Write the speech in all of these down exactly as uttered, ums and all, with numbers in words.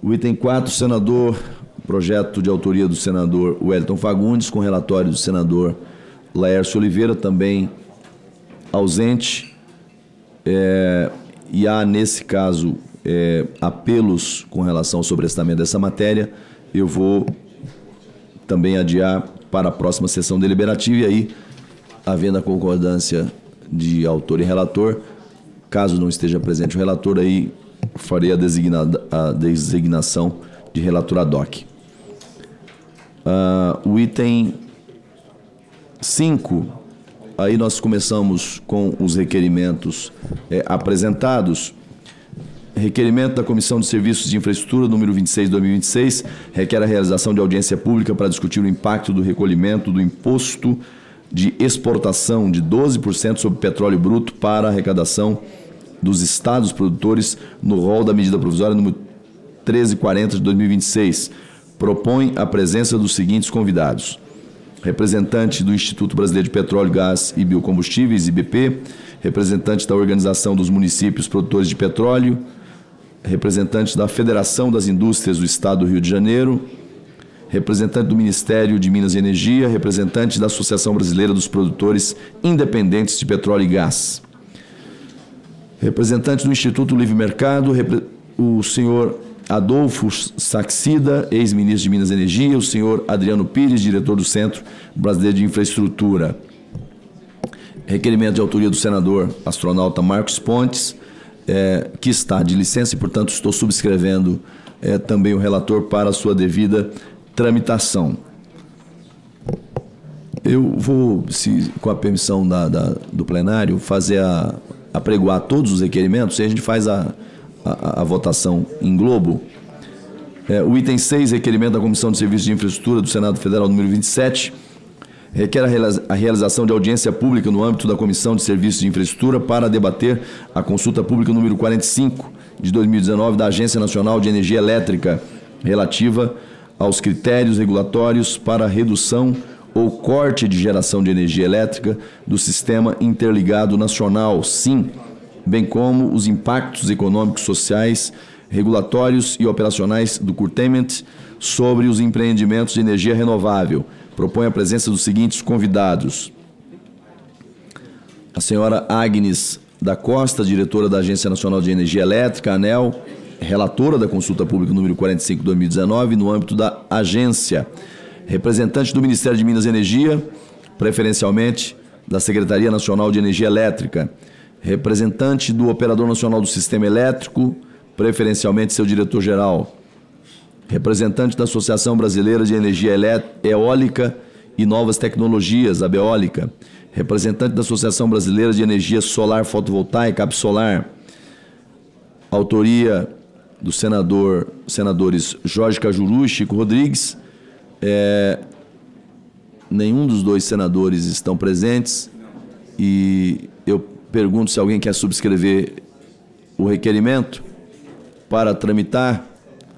O item quatro, senador, projeto de autoria do senador Wellington Fagundes, com relatório do senador Laércio Oliveira, também ausente. É, e há, nesse caso, é, apelos com relação ao sobrestamento dessa matéria. Eu vou também adiar para a próxima sessão deliberativa e aí, havendo a concordância de autor e relator, caso não esteja presente o relator, aí farei a, designada, a designação de relator ad hoc. Uh, o item cinco, aí nós começamos com os requerimentos é, apresentados. Requerimento da Comissão de Serviços de Infraestrutura, número vinte e seis, dois mil e vinte e seis, requer a realização de audiência pública para discutir o impacto do recolhimento do imposto de exportação de doze por cento sobre petróleo bruto para a arrecadação dos estados produtores no rol da medida provisória número treze quarenta de dois mil e vinte e seis. Propõe a presença dos seguintes convidados: representante do Instituto Brasileiro de Petróleo, Gás e Biocombustíveis, I B P, representante da Organização dos Municípios Produtores de Petróleo, representante da Federação das Indústrias do Estado do Rio de Janeiro, representante do Ministério de Minas e Energia, representante da Associação Brasileira dos Produtores Independentes de Petróleo e Gás, representante do Instituto Livre Mercado, o senhor Adolfo Saxida, ex-ministro de Minas e Energia, o senhor Adriano Pires, diretor do Centro Brasileiro de Infraestrutura. Requerimento de autoria do senador astronauta Marcos Pontes, é, que está de licença e, portanto, estou subscrevendo é, também o relator para a sua devida tramitação. Eu vou, se, com a permissão da, da, do plenário, fazer a, apregoar todos os requerimentos e a gente faz a, a, a votação em globo. É, o item seis, requerimento da Comissão de Serviços de Infraestrutura do Senado Federal, número vinte e sete, requer a realização de audiência pública no âmbito da Comissão de Serviços de Infraestrutura para debater a consulta pública número quarenta e cinco de dois mil e dezenove da Agência Nacional de Energia Elétrica, relativa aos critérios regulatórios para redução ou corte de geração de energia elétrica do Sistema Interligado Nacional, SIM, bem como os impactos econômicos, sociais, regulatórios e operacionais do curtailment sobre os empreendimentos de energia renovável. Propõe a presença dos seguintes convidados: a senhora Agnes da Costa, diretora da Agência Nacional de Energia Elétrica, ANEEL, relatora da consulta pública número quarenta e cinco de dois mil e dezenove, no âmbito da agência. Representante do Ministério de Minas e Energia, preferencialmente da Secretaria Nacional de Energia Elétrica. Representante do Operador Nacional do Sistema Elétrico, preferencialmente seu diretor-geral. Representante da Associação Brasileira de Energia Eólica e Novas Tecnologias, a Beólica. Representante da Associação Brasileira de Energia Solar Fotovoltaica, ABSolar. Autoria dos senador, senadores Jorge Cajuru e Chico Rodrigues. É, nenhum dos dois senadores estão presentes e eu pergunto se alguém quer subscrever o requerimento para tramitar.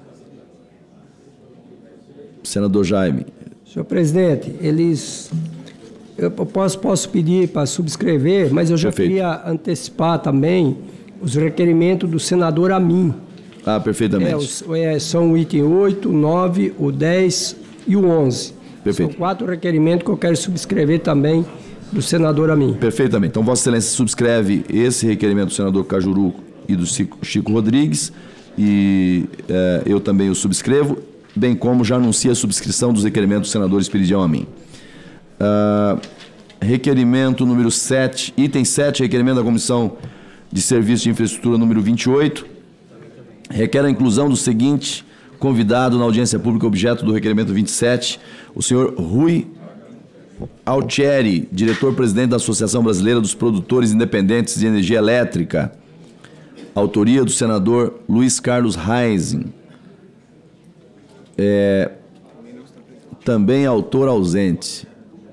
Senador Jaime. Senhor presidente, eles... Eu posso, posso pedir para subscrever, mas eu já Perfeito. queria antecipar também os requerimentos do senador Amin. Ah, perfeitamente. É, os, é, são o item oito, nove, o dez e o onze. Perfeito. São quatro requerimentos que eu quero subscrever também do senador Amin. Perfeitamente. Então, Vossa Excelência subscreve esse requerimento do senador Cajuru e do Chico, Chico Rodrigues e é, eu também o subscrevo, bem como já anuncia a subscrição dos requerimentos do senador Esperidião Amin. Uh, requerimento número sete, item sete, requerimento da Comissão de Serviços de Infraestrutura número vinte e oito, requer a inclusão do seguinte convidado na audiência pública objeto do requerimento vinte e sete, o senhor Rui Altieri, diretor-presidente da Associação Brasileira dos Produtores Independentes de Energia Elétrica. Autoria do senador Luiz Carlos Reising. É, também autor ausente.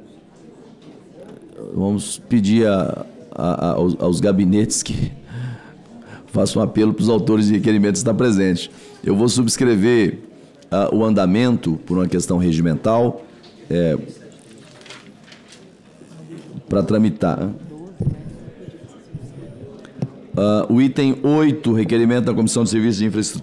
Vamos pedir a, a, a, aos, aos gabinetes que façam um apelo para os autores de requerimentos estar presentes. Eu vou subscrever uh, o andamento por uma questão regimental é, para tramitar. Uh, o item oito, requerimento da Comissão de Serviços de